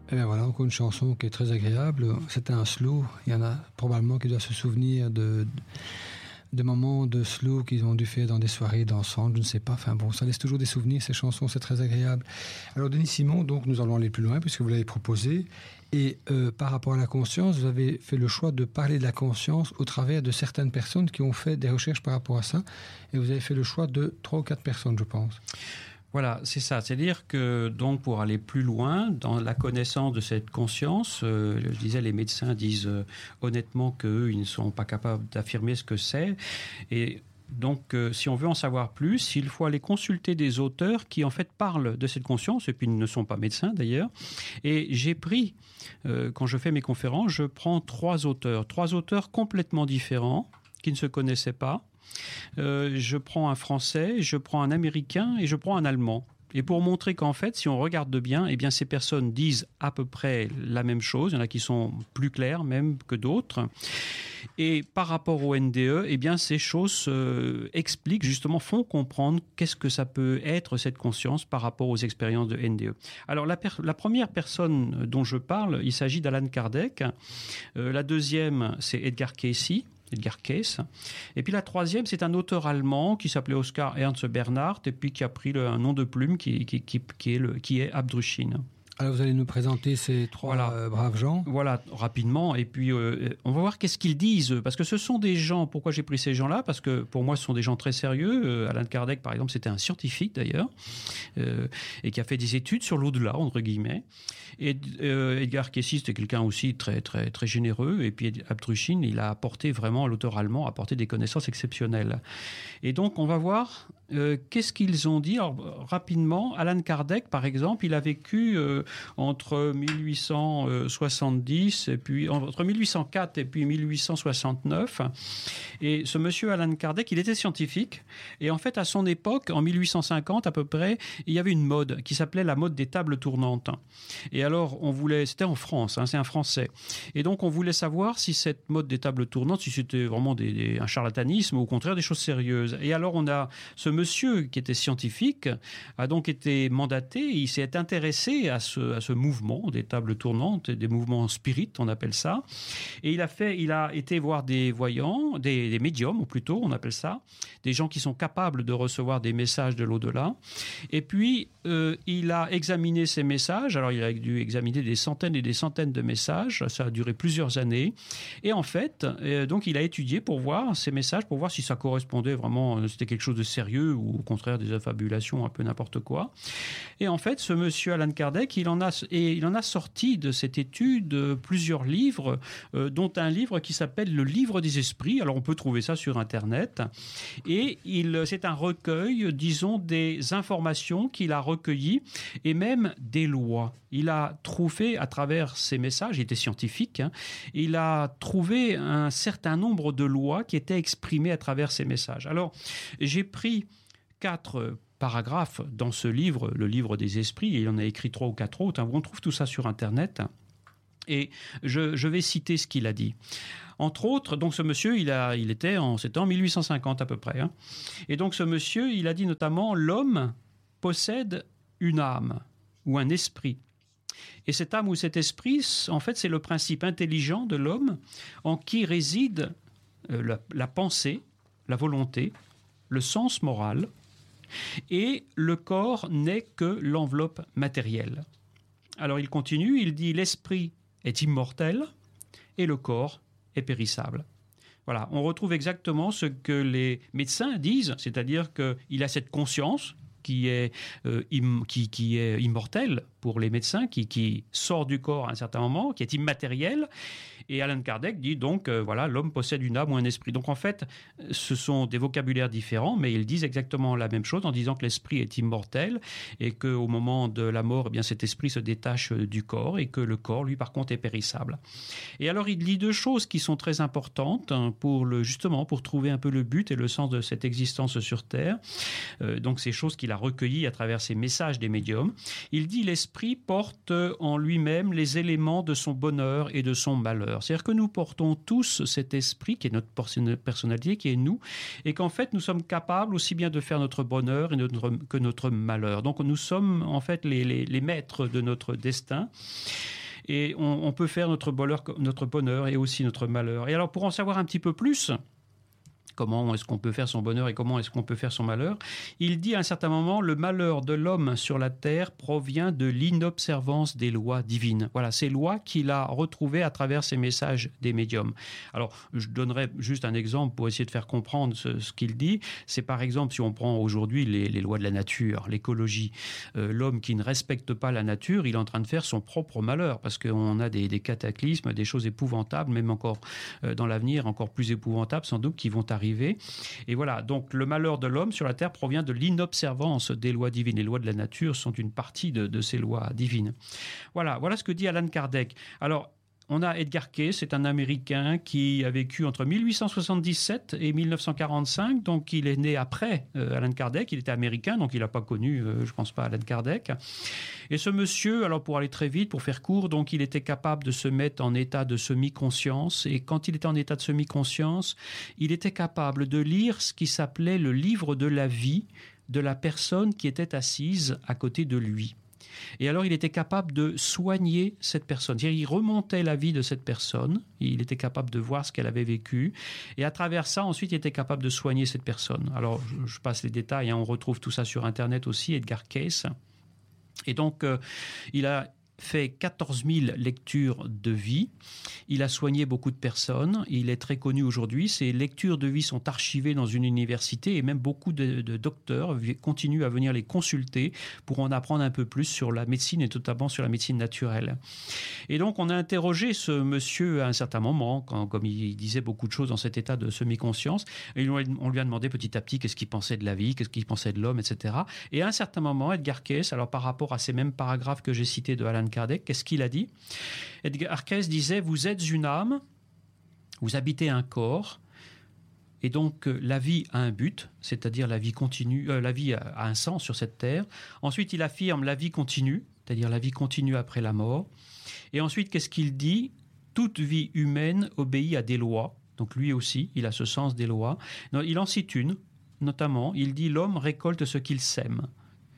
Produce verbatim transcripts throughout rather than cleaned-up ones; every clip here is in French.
Et bien voilà, encore une chanson qui est très agréable. C'était un slow. Il y en a probablement qui doivent se souvenir de, de, de moments de slow qu'ils ont dû faire dans des soirées danssantes, je ne sais pas. Enfin bon, ça laisse toujours des souvenirs, ces chansons, c'est très agréable. Alors Denis Simon, donc nous allons aller plus loin puisque vous l'avez proposé. Et euh, par rapport à la conscience, vous avez fait le choix de parler de la conscience au travers de certaines personnes qui ont fait des recherches par rapport à ça. Et vous avez fait le choix de trois ou quatre personnes, je pense. Voilà, c'est ça. C'est-à-dire que, donc, pour aller plus loin dans la connaissance de cette conscience, euh, je disais, les médecins disent euh, honnêtement qu'eux, ils ne sont pas capables d'affirmer ce que c'est. Et donc, euh, si on veut en savoir plus, il faut aller consulter des auteurs qui, en fait, parlent de cette conscience, et puis ils ne sont pas médecins, d'ailleurs. Et j'ai pris, euh, quand je fais mes conférences, je prends trois auteurs, trois auteurs complètement différents, qui ne se connaissaient pas. Euh, je prends un Français, je prends un Américain et je prends un Allemand. Et pour montrer qu'en fait, si on regarde bien, eh bien, ces personnes disent à peu près la même chose. Il y en a qui sont plus clairs même que d'autres. Et par rapport au N D E, eh bien, ces choses euh, expliquent, justement, font comprendre qu'est-ce que ça peut être, cette conscience, par rapport aux expériences de N D E. Alors, la, per- la première personne dont je parle, il s'agit d'Alan Kardec. Euh, la deuxième, c'est Edgar Cayce. Edgar Cayce. Et puis la troisième, c'est un auteur allemand qui s'appelait Oskar Ernst Bernhard et puis qui a pris le, un nom de plume qui, qui, qui, qui, est, le, qui est Abdruchin. Alors vous allez nous présenter ces trois voilà. euh, braves gens. Voilà, rapidement. Et puis euh, on va voir qu'est-ce qu'ils disent. Parce que ce sont des gens, pourquoi j'ai pris ces gens-là? Parce que pour moi, ce sont des gens très sérieux. Euh, Alan Kardec, par exemple, c'était un scientifique d'ailleurs, euh, et qui a fait des études sur l'au-delà, entre guillemets. Et euh, Edgar Cayce, c'était quelqu'un aussi très, très, très généreux. Et puis Abdruchin, il a apporté vraiment, l'auteur allemand, a apporté des connaissances exceptionnelles. Et donc, on va voir euh, qu'est-ce qu'ils ont dit. Alors, rapidement, Alan Kardec, par exemple, il a vécu... Euh, entre mille huit cent soixante-dix et puis entre mille huit cent quatre et puis mille huit cent soixante-neuf. Et ce monsieur Alan Kardec, il était scientifique. Et en fait, à son époque, en mille huit cent cinquante à peu près, il y avait une mode qui s'appelait la mode des tables tournantes. Et alors, on voulait, c'était en France, hein, c'est un Français. Et donc, on voulait savoir si cette mode des tables tournantes, si c'était vraiment des, des, un charlatanisme ou au contraire des choses sérieuses. Et alors, on a ce monsieur qui était scientifique, a donc été mandaté, il s'est intéressé à ce à ce mouvement des tables tournantes, des mouvements spirites, on appelle ça. Et il a fait, il a été voir des voyants, des, des médiums, ou plutôt, on appelle ça, des gens qui sont capables de recevoir des messages de l'au-delà. Et puis, euh, il a examiné ces messages. Alors, il a dû examiner des centaines et des centaines de messages. Ça a duré plusieurs années. Et en fait, euh, donc, il a étudié pour voir ces messages, pour voir si ça correspondait vraiment, c'était quelque chose de sérieux ou au contraire des affabulations, un peu n'importe quoi. Et en fait, ce monsieur Alan Kardec, il en a et il en a sorti de cette étude plusieurs livres, euh, dont un livre qui s'appelle Le Livre des Esprits. Alors on peut trouver ça sur Internet. Et il, c'est un recueil, disons, des informations qu'il a recueillies et même des lois. Il a trouvé, à travers ces messages, il était scientifique, hein, il a trouvé un certain nombre de lois qui étaient exprimées à travers ces messages. Alors, j'ai pris quatre paragraphes dans ce livre, le livre des esprits, et il en a écrit trois ou quatre autres. On trouve tout ça sur Internet. Et je, je vais citer ce qu'il a dit. Entre autres, donc ce monsieur, il a, il était en, c'était en mille huit cent cinquante à peu près. Hein. Et donc ce monsieur, il a dit notamment, l'homme possède une âme ou un esprit. Et cette âme ou cet esprit, en fait, c'est le principe intelligent de l'homme en qui réside euh, la, la pensée, la volonté, le sens moral. Et le corps n'est que l'enveloppe matérielle. Alors il continue, il dit « L'esprit est immortel et le corps est périssable ». Voilà, on retrouve exactement ce que les médecins disent, c'est-à-dire qu'il a cette conscience qui est, euh, im, qui, qui est immortelle pour les médecins, qui, qui sort du corps à un certain moment, qui est immatériel. Et Alan Kardec dit donc, euh, voilà, l'homme possède une âme ou un esprit. Donc en fait, ce sont des vocabulaires différents, mais ils disent exactement la même chose en disant que l'esprit est immortel et qu'au moment de la mort, eh bien, cet esprit se détache du corps et que le corps, lui, par contre, est périssable. Et alors, il dit deux choses qui sont très importantes hein, pour le, justement, pour trouver un peu le but et le sens de cette existence sur Terre. Euh, donc, ces choses qu'il a a recueillis à travers ces messages des médiums. Il dit l'esprit porte en lui-même les éléments de son bonheur et de son malheur. C'est-à-dire que nous portons tous cet esprit qui est notre personnalité, qui est nous, et qu'en fait nous sommes capables aussi bien de faire notre bonheur et notre, que notre malheur. Donc nous sommes en fait les, les, les maîtres de notre destin. Et on, on peut faire notre bonheur, notre bonheur et aussi notre malheur. Et alors, pour en savoir un petit peu plus, comment est-ce qu'on peut faire son bonheur et comment est-ce qu'on peut faire son malheur, il dit à un certain moment, le malheur de l'homme sur la terre provient de l'inobservance des lois divines. Voilà, ces lois qu'il a retrouvées à travers ces messages des médiums. Alors, je donnerai juste un exemple pour essayer de faire comprendre ce, ce qu'il dit. C'est par exemple, si on prend aujourd'hui les, les lois de la nature, l'écologie, euh, l'homme qui ne respecte pas la nature, il est en train de faire son propre malheur parce qu'on a des, des cataclysmes, des choses épouvantables, même encore euh, dans l'avenir, encore plus épouvantables sans doute, qui vont arriver. Et voilà, donc le malheur de l'homme sur la terre provient de l'inobservance des lois divines. Les lois de la nature sont une partie de, de ces lois divines. Voilà, voilà ce que dit Allan Kardec. Alors, on a Edgar Cayce, c'est un Américain qui a vécu entre mille huit cent soixante-dix-sept et mille neuf cent quarante-cinq, donc il est né après euh, Allan Kardec, il était américain, donc il n'a pas connu, euh, je ne pense pas, Allan Kardec. Et ce monsieur, alors pour aller très vite, pour faire court, donc il était capable de se mettre en état de semi-conscience, et quand il était en état de semi-conscience, il était capable de lire ce qui s'appelait le livre de la vie de la personne qui était assise à côté de lui. Et alors, il était capable de soigner cette personne. C'est-à-dire, il remontait la vie de cette personne, il était capable de voir ce qu'elle avait vécu, et à travers ça, ensuite, il était capable de soigner cette personne. Alors, je passe les détails, hein, on retrouve tout ça sur Internet aussi, Edgar Cayce. Et donc, euh, il a fait quatorze mille lectures de vie. Il a soigné beaucoup de personnes. Il est très connu aujourd'hui. Ses lectures de vie sont archivées dans une université et même beaucoup de, de docteurs continuent à venir les consulter pour en apprendre un peu plus sur la médecine et notamment sur la médecine naturelle. Et donc, on a interrogé ce monsieur à un certain moment, quand, comme il disait beaucoup de choses dans cet état de semi-conscience, et on lui a demandé petit à petit qu'est-ce qu'il pensait de la vie, qu'est-ce qu'il pensait de l'homme, et cetera. Et à un certain moment, Edgar Cayce, alors par rapport à ces mêmes paragraphes que j'ai cités de Allan Kardec, qu'est-ce qu'il a dit? Edgar Cayce disait « Vous êtes une âme, vous habitez un corps, et donc euh, la vie a un but, c'est-à-dire la vie continue, euh, la vie a, a un sens sur cette terre. Ensuite, il affirme la vie continue, c'est-à-dire la vie continue après la mort. Et ensuite, qu'est-ce qu'il dit? Toute vie humaine obéit à des lois. Donc lui aussi, il a ce sens des lois. Il en cite une, notamment, il dit « L'homme récolte ce qu'il sème ».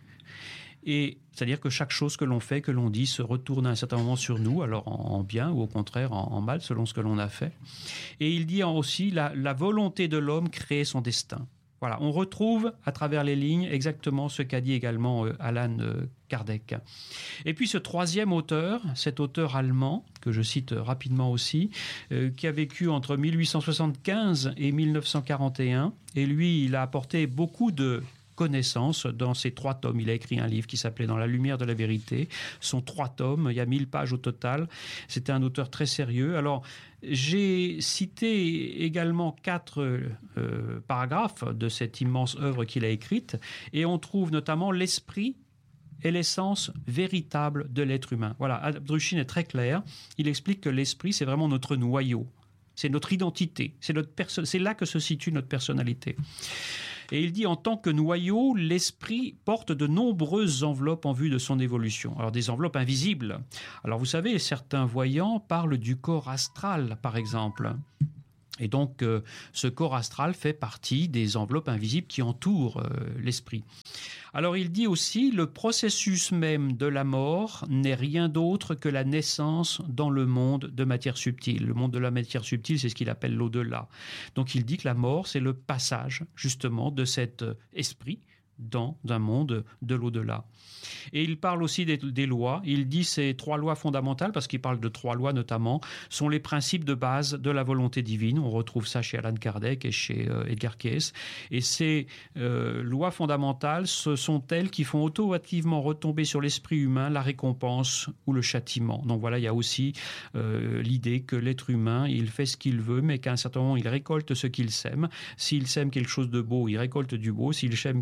Et c'est-à-dire que chaque chose que l'on fait, que l'on dit, se retourne à un certain moment sur nous, alors en, en bien ou au contraire en, en mal, selon ce que l'on a fait. Et il dit aussi la, la volonté de l'homme crée son destin. Voilà, on retrouve à travers les lignes exactement ce qu'a dit également euh, Allan euh, Kardec. Et puis ce troisième auteur, cet auteur allemand, que je cite rapidement aussi, euh, qui a vécu entre mille huit cent soixante-quinze et mille neuf cent quarante et un, et lui, il a apporté beaucoup de connaissance dans ces trois tomes. Il a écrit un livre qui s'appelait « Dans la lumière de la vérité ». Ce sont trois tomes, il y a mille pages au total. C'était un auteur très sérieux. Alors, j'ai cité également quatre euh, paragraphes de cette immense œuvre qu'il a écrite, et on trouve notamment l'esprit et l'essence véritable de l'être humain. Voilà, Abdruchin est très clair. Il explique que l'esprit, c'est vraiment notre noyau. C'est notre identité. C'est, notre perso- c'est là que se situe notre personnalité. Et il dit, en tant que noyau, l'esprit porte de nombreuses enveloppes en vue de son évolution. Alors, des enveloppes invisibles. Alors, vous savez, certains voyants parlent du corps astral, par exemple. Et donc, euh, ce corps astral fait partie des enveloppes invisibles qui entourent euh, l'esprit. Alors, il dit aussi, le processus même de la mort n'est rien d'autre que la naissance dans le monde de matière subtile. Le monde de la matière subtile, c'est ce qu'il appelle l'au-delà. Donc, il dit que la mort, c'est le passage, justement, de cet esprit dans un monde de l'au-delà. Et il parle aussi des, des lois. Il dit ces trois lois fondamentales, parce qu'il parle de trois lois notamment, sont les principes de base de la volonté divine. On retrouve ça chez Allan Kardec et chez euh, Edgar Cayce. Et ces euh, lois fondamentales, ce sont elles qui font auto-activement retomber sur l'esprit humain la récompense ou le châtiment. Donc voilà, il y a aussi euh, l'idée que l'être humain, il fait ce qu'il veut, mais qu'à un certain moment, il récolte ce qu'il sème. S'il sème quelque chose de beau, il récolte du beau. S'il sème quelque chose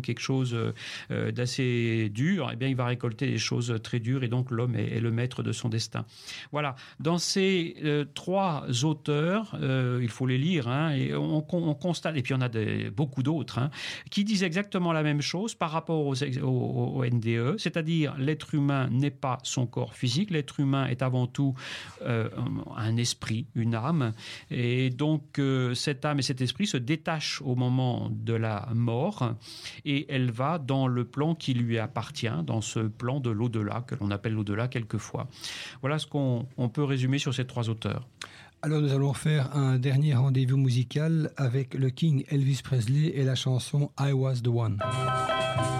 choses euh, d'assez dures, eh bien, il va récolter des choses très dures et donc l'homme est, est le maître de son destin. Voilà. Dans ces euh, trois auteurs, euh, il faut les lire, hein, et on, on constate, et puis il y en a des, beaucoup d'autres, hein, qui disent exactement la même chose par rapport aux, aux, aux N D E, c'est-à-dire l'être humain n'est pas son corps physique, l'être humain est avant tout euh, un esprit, une âme, et donc euh, cette âme et cet esprit se détachent au moment de la mort et elle va dans le plan qui lui appartient, dans ce plan de l'au-delà, que l'on appelle l'au-delà quelquefois. Voilà ce qu'on on peut résumer sur ces trois auteurs. Alors nous allons faire un dernier rendez-vous musical avec le King Elvis Presley et la chanson I Was the One.